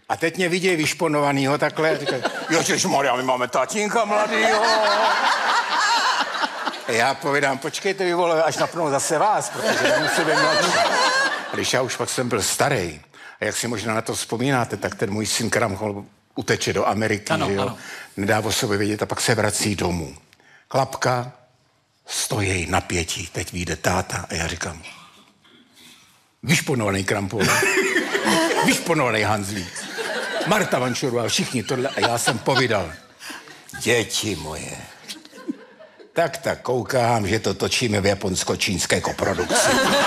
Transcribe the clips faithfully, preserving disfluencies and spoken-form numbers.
A teď mě vidějí vyšponovanýho takhle a říkají, ježišmarja, my máme tatínka mladýho. A já povídám, počkejte, vy vole, až napnou zase vás, protože já musím být mladý. A když já už pak jsem byl starý, a jak si možná na to vzpomínáte, tak ten můj syn Kramchol uteče do Ameriky, ano, že jo? Ano. Nedá o sobě vědět a pak se vrací domů. Klapka, stojí napětí, teď vyjde táta a já říkám, vyšponovaný Krampol, vyšponovaný Hanzlík, Marta Vančurová, všichni tohle a já jsem povídal, děti moje, tak tak koukám, že to točíme v japonsko-čínské koprodukci.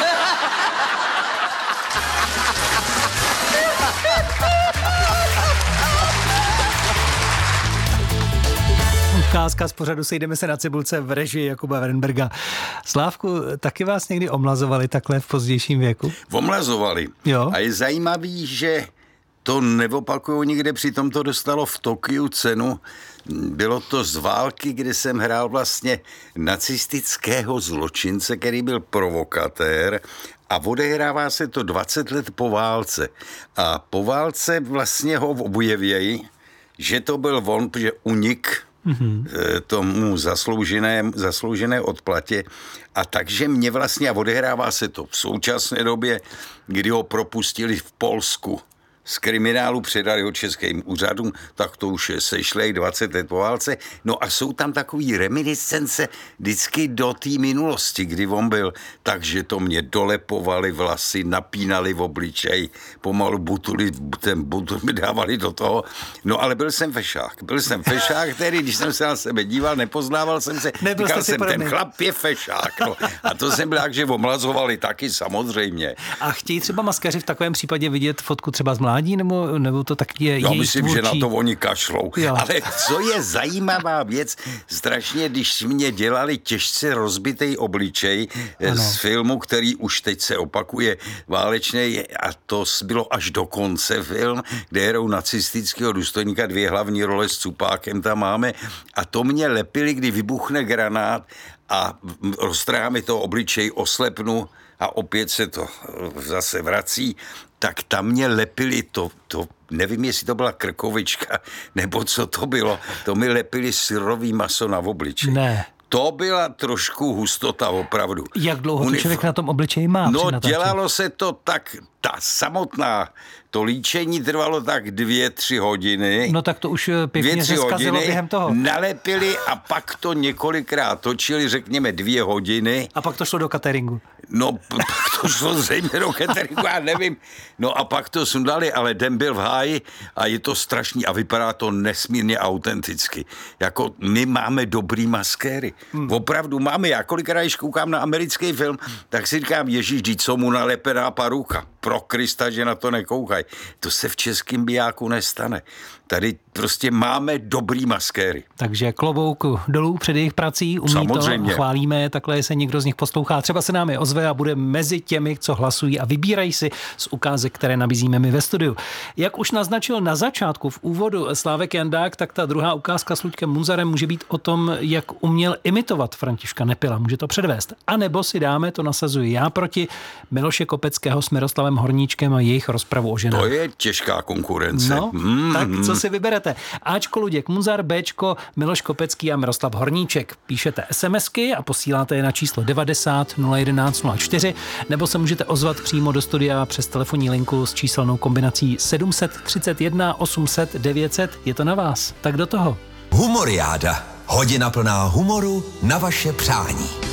Ukázka z pořadu Sejdeme se na cibulce v režii Jakuba Wernberga. Slávku, taky vás někdy omlazovali takhle v pozdějším věku? Omlazovali. Jo. A je zajímavý, že to neopakuju nikde, přitom to dostalo v Tokiu cenu. Bylo to z války, kde jsem hrál vlastně nacistického zločince, který byl provokatér a odehrává se to dvacet let po válce. A po válce vlastně ho objevějí, že to byl on, že unik mm-hmm. tomu zasloužené, zasloužené odplatě. A takže mě vlastně, a odehrává se to v současné době, kdy ho propustili v Polsku. Z kriminálu předali ho českým úřadům, tak to už je sešlej dvacet let po válce. No a jsou tam takový reminiscence vždycky do té minulosti, kdy on byl, takže to mě dolepovali vlasy, napínali v obličej, pomalu butuli, ten butul mi dávali do toho. No ale byl jsem fešák. Byl jsem fešák, který, když jsem se na sebe díval, nepoznával jsem se, Nebyl říkal jsem, podobný. Ten chlap je fešák. No. A to jsem byl tak, že omlazovali taky samozřejmě. A chtějí třeba maskaři v takovém případě vidět fotku třeba z mládí, nebo, nebo to tak je Já jejich myslím, tvůrčí... že na to oni kašlou. Jo. Ale co je zajímavá věc, strašně, když mě dělali těžce rozbitej obličej ano. z filmu, který už teď se opakuje válečný, a to bylo až do konce film, kde hrou nacistického důstojníka, dvě hlavní role s cupákem tam máme, a to mě lepili, kdy vybuchne granát a roztrhá mi to obličej, oslepnu a opět se to zase vrací, tak tam mě lepili to, to, nevím, jestli to byla krkovička, nebo co to bylo, to mi lepili syrový maso na obličej. Ne. To byla trošku hustota opravdu. Jak dlouho to Unif... člověk na tom obličeji má? No dělalo se to tak, ta samotná, to líčení trvalo tak dvě, tři hodiny. No tak to už pěkně dvě, se zkazilo během toho. Nalepili a pak to několikrát točili, řekněme dvě hodiny. A pak to šlo do cateringu. No, pak to šlo zřejmě do cateringu, já nevím. No a pak to sundali, ale den byl v háji a je to strašný a vypadá to nesmírně autenticky. Jako my máme dobrý maskéry. Hmm. Opravdu máme. Já kolikrát, když koukám na americký film, tak si říkám, ježíš, vždyť co mu nalepená paruka. Pro Krista, že na to nekoukají. To se v českém bijáku nestane. Tady prostě máme dobrý maskéry. Takže klobouk dolů před jejich prací, umí Samozřejmě. to, chválíme je, takhle se někdo z nich poslouchá. Třeba se nám je ozve a bude mezi těmi, co hlasují a vybírají si z ukázek, které nabízíme my ve studiu. Jak už naznačil na začátku v úvodu Slávek Jandák, tak ta druhá ukázka s Luďkem Munzarem může být o tom, jak uměl imitovat Františka Nepila. Může to předvést. A nebo si dáme, to nasazuji já, proti Miloše Kopeckého s Miroslavem Horníčkem a jejich rozpravu o ženách. To je těžká konkurence. No, mm, tak mm. co si vyberete? Ačko Luděk Munzar, Bčko Miloš Kopecký a Miroslav Horníček. Píšete SMSky a posíláte je na číslo devadesát nula jedenáct nula čtyři, nebo se můžete ozvat přímo do studia přes telefonní linku s číselnou kombinací sedm set třicet jedna osm set devět set. Je to na vás. Tak do toho. Humoriáda. Hodina plná humoru na vaše přání.